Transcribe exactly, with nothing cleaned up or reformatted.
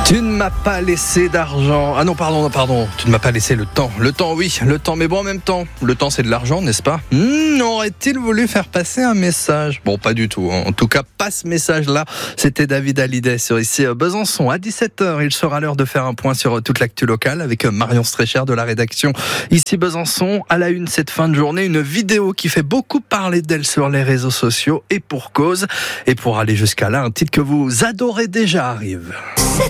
Tu ne m'as pas laissé d'argent. Ah non, pardon, non, pardon. Tu ne m'as pas laissé le temps. Le temps, oui, le temps. Mais bon, en même temps, le temps, c'est de l'argent, n'est-ce pas ? hmm, Aurait-il voulu faire passer un message ? Bon, pas du tout. En tout cas, pas ce message-là. C'était David Hallyday sur ici Besançon. À dix-sept heures, il sera l'heure de faire un point sur toute l'actu locale avec Marion Strécher de la rédaction. Ici Besançon, à la une cette fin de journée, une vidéo qui fait beaucoup parler d'elle sur les réseaux sociaux et pour cause. Et pour aller jusqu'à là, un titre que vous adorez déjà arrive.